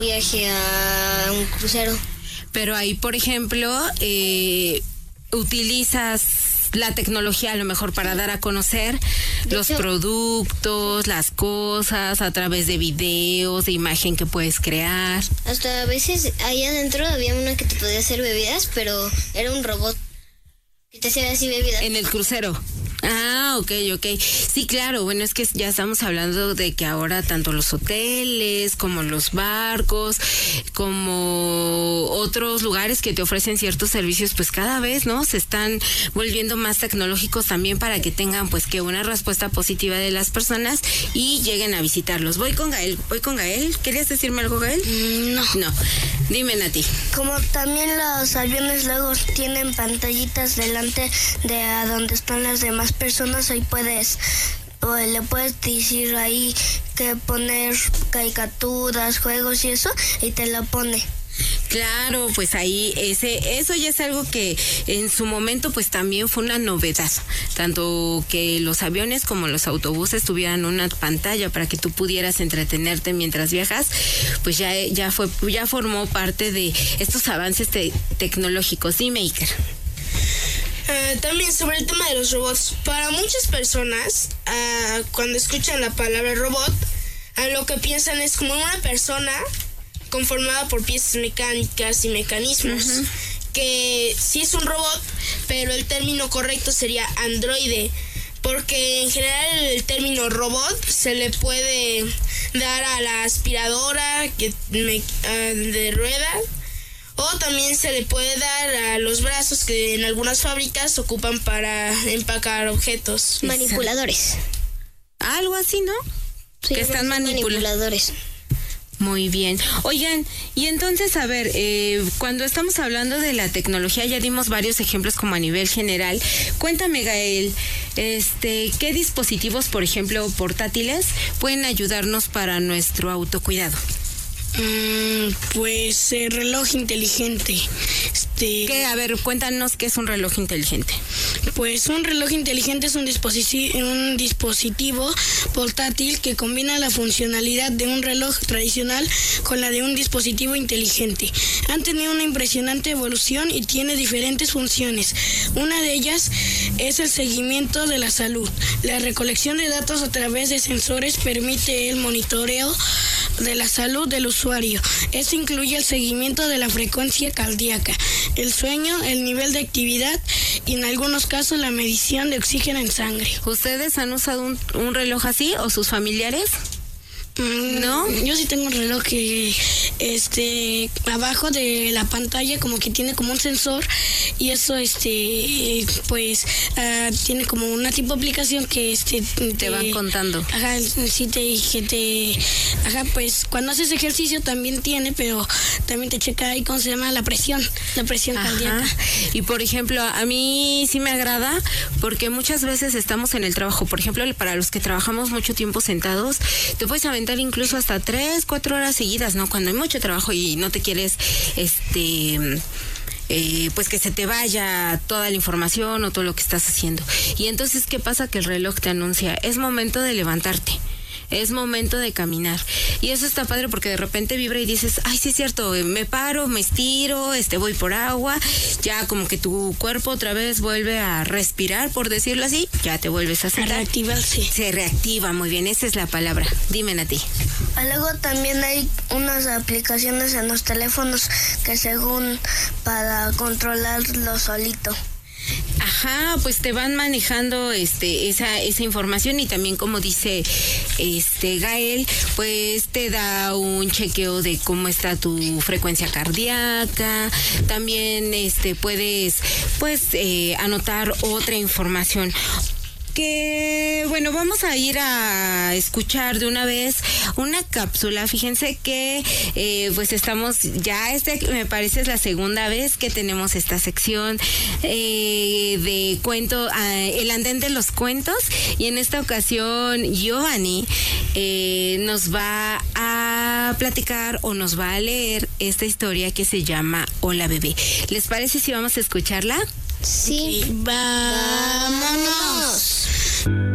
Viaje a un crucero. Pero ahí, por ejemplo, utilizas la tecnología a lo mejor para dar a conocer los productos, las cosas, a través de videos, de imagen que puedes crear. Hasta a veces ahí adentro había una que te podía hacer bebidas, pero era un robot que te hacía así bebidas. En el crucero. Ah, ok. Sí, claro, bueno, es que ya estamos hablando de que ahora tanto los hoteles, como los barcos, como otros lugares que te ofrecen ciertos servicios, pues cada vez, ¿no? Se están volviendo más tecnológicos también para que tengan, pues, que una respuesta positiva de las personas y lleguen a visitarlos. Voy con Gael. ¿Querías decirme algo, Gael? No. Dime, Nati. Como también los aviones luego tienen pantallitas delante de a donde están las demás personas, ahí le puedes decir ahí que poner caricaturas, juegos y eso, y te lo pone. Claro, pues ahí eso ya es algo que en su momento pues también fue una novedad, tanto que los aviones como los autobuses tuvieran una pantalla para que tú pudieras entretenerte mientras viajas, pues ya formó parte de estos avances tecnológicos. Dime, Iker. También sobre el tema de los robots, para muchas personas cuando escuchan la palabra robot, lo que piensan es como una persona conformada por piezas mecánicas y mecanismos, que sí es un robot, pero el término correcto sería androide, porque en general el término robot se le puede dar a la aspiradora de ruedas, o también se le puede dar a los brazos que en algunas fábricas ocupan para empacar objetos. Manipuladores. Algo así, ¿no? Sí, que están manipuladores. Muy bien. Oigan, y entonces, a ver, cuando estamos hablando de la tecnología, ya dimos varios ejemplos como a nivel general. Cuéntame, Gael, ¿qué dispositivos, por ejemplo, portátiles, pueden ayudarnos para nuestro autocuidado? Pues el reloj inteligente. ¿Qué? A ver, cuéntanos qué es un reloj inteligente. Pues un reloj inteligente es un dispositivo portátil que combina la funcionalidad de un reloj tradicional con la de un dispositivo inteligente. Han tenido una impresionante evolución y tiene diferentes funciones. Una de ellas es el seguimiento de la salud. La recolección de datos a través de sensores permite el monitoreo de la salud del usuario. Esto incluye el seguimiento de la frecuencia cardíaca, el sueño, el nivel de actividad y en algunos casos la medición de oxígeno en sangre. ¿Ustedes han usado un reloj así o sus familiares? ¿No? Yo sí tengo un reloj que abajo de la pantalla como que tiene como un sensor y eso pues tiene como una tipo de aplicación que te van contando. Ajá, sí pues cuando haces ejercicio también tiene, pero también te checa ahí cómo se llama la presión cardíaca. Y por ejemplo, a mí sí me agrada porque muchas veces estamos en el trabajo, por ejemplo, para los que trabajamos mucho tiempo sentados, te puedes aventar incluso hasta 3-4 horas seguidas, ¿no? Cuando hay mucho trabajo y no te quieres, pues que se te vaya toda la información o todo lo que estás haciendo. Y entonces, ¿qué pasa? Que el reloj te anuncia, es momento de levantarte. Es momento de caminar. Y eso está padre porque de repente vibra y dices, ay, sí es cierto, me paro, me estiro, voy por agua, ya como que tu cuerpo otra vez vuelve a respirar, por decirlo así, ya te vuelves a sentar. Reactivarse. Se reactiva, muy bien, esa es la palabra. Dime, Nati. Luego también hay unas aplicaciones en los teléfonos que según para controlarlo solito. Ajá, pues te van manejando esa información y también como dice Gael, pues te da un chequeo de cómo está tu frecuencia cardíaca, también puedes pues anotar otra información. Que bueno, vamos a ir a escuchar de una vez una cápsula. Fíjense que pues estamos ya, me parece es la segunda vez que tenemos esta sección de cuento, el andén de los cuentos, y en esta ocasión Giovanni nos va a platicar o nos va a leer esta historia que se llama Hola Bebé. ¿Les parece si vamos a escucharla? Sí. ¡Vámonos!